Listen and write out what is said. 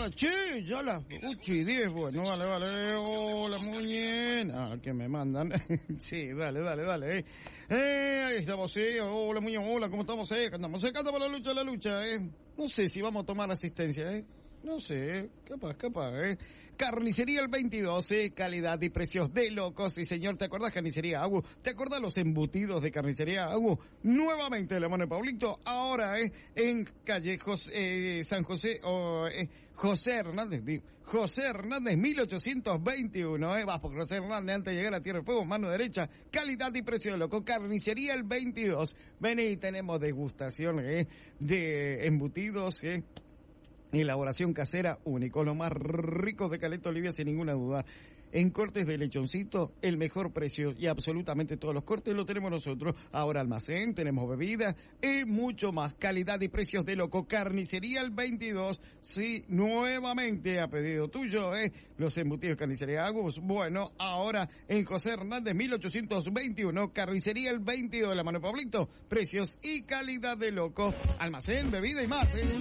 ya, che, ya las 8:10, bueno, vale, hola, Muñe, que me mandan, sí, dale, ahí estamos, hola, Muñe, hola, ¿cómo estamos, cantamos por la lucha, no sé si vamos a tomar asistencia, no sé, capaz, Carnicería el 22, calidad y precios de locos. Sí, señor, ¿te acordás Carnicería Agu? ¿Te acordás los embutidos de Carnicería Agu? Nuevamente la mano de Pablito, ahora, en calle San José, José Hernández 1821, vas por José Hernández antes de llegar a Tierra del Fuego, mano derecha, calidad y precio de loco, Carnicería el 22. Vení, tenemos degustación, de embutidos, elaboración casera único, lo más rico de Caleta Olivia sin ninguna duda. En cortes de lechoncito, el mejor precio y absolutamente todos los cortes lo tenemos nosotros. Ahora almacén, tenemos bebidas y mucho más. Calidad y precios de loco. Carnicería el 22. Sí, nuevamente a pedido tuyo, los embutidos Carnicería Agus. Bueno, ahora en José Hernández 1821. Carnicería el 22 de la mano de Pablito. Precios y calidad de loco. Almacén, bebida y más,